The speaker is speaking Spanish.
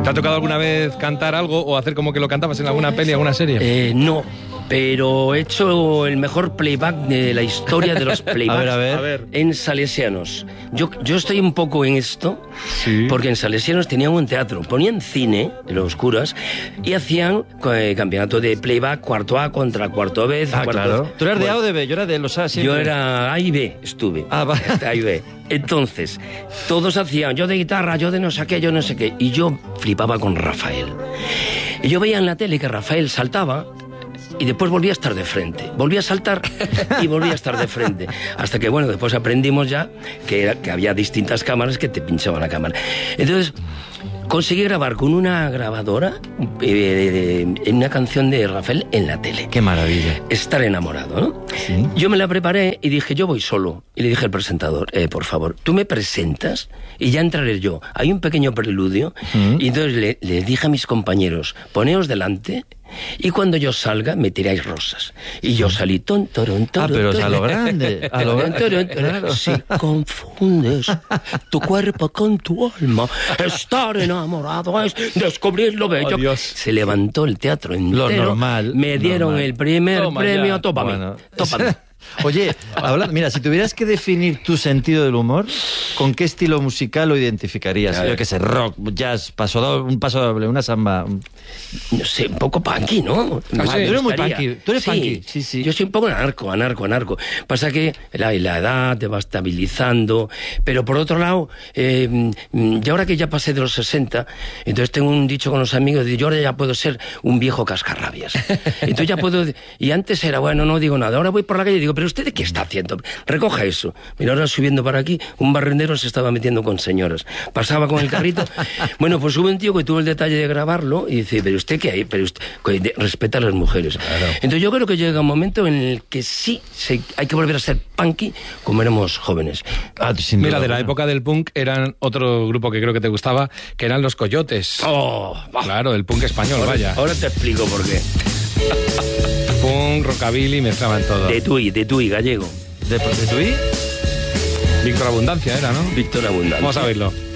¿Te ha tocado alguna vez cantar algo o hacer como que lo cantabas en alguna peli, alguna serie? No, pero he hecho el mejor playback de la historia de los playbacks A ver. en Salesianos. Yo estoy un poco en esto, Sí. porque en Salesianos tenían un teatro, ponían cine en los curas y hacían campeonato de playback, cuarto A contra cuarto B. Claro. ¿Tú eras de A o de B? Yo era de los A siempre. Yo era A y B, estuve. Va. A y B. Entonces, todos hacían, yo de guitarra, yo de no sé qué, yo no sé qué. Y yo flipaba con Rafael. Y yo veía en la tele que Rafael saltaba y después volvía a estar de frente. Volvía a saltar y volvía a estar de frente. Hasta que, bueno, después aprendimos ya que había distintas cámaras que te pinchaban la cámara. Entonces, conseguí grabar con una grabadora una canción de Rafael en la tele. Qué maravilla. Estar enamorado, ¿no? Sí. Yo me la preparé y dije, yo voy solo. Y le dije al presentador, por favor, tú me presentas y ya entraré yo. Hay un pequeño preludio. Y entonces le dije a mis compañeros, poneos delante y cuando yo salga me tiráis rosas. Y yo salí Pero es a lo grande. A lo grande. Claro. Si confundes tu cuerpo con tu alma, estar enamorado es descubrir lo bello. Oh, Dios. Se levantó el teatro entero. Lo normal. Me dieron normal. el primer Toma premio. ya. Tópame. Bueno. Tópame. Oye, mira, si tuvieras que definir tu sentido del humor, ¿con qué estilo musical lo identificarías? A ver. Yo qué sé, rock, jazz, un paso doble, una samba. No sé, un poco punky, ¿no? Ah, sí, tú eres muy gustaría. punky, tú eres punky, sí. Yo soy un poco anarco. Pasa que la edad te va estabilizando, pero por otro lado, y ahora que ya pasé de los 60, entonces tengo un dicho con los amigos, yo ahora ya puedo ser un viejo cascarrabias. Entonces ya puedo, y antes era, bueno, no digo nada, ahora voy por la calle y digo, pero ¿usted qué está haciendo? Recoja eso. Mira, ahora subiendo para aquí, un barrendero se estaba metiendo con señoras. Pasaba con el carrito. Bueno, pues hubo un tío que tuvo el detalle de grabarlo y dice, pero ¿usted qué hay? Pero usted respeta a las mujeres. Claro. Entonces yo creo que llega un momento en el que sí hay que volver a ser punky como éramos jóvenes. Mira, de la época del punk eran otro grupo que creo que te gustaba, que eran los Coyotes. Claro, el punk español, vaya. Ahora te explico por qué. Punk, rockabilly, mezclaban todo. De Tui, gallego. ¿De Tui? Víctor Abundancia era, ¿no? Víctor Abundancia. Vamos a verlo.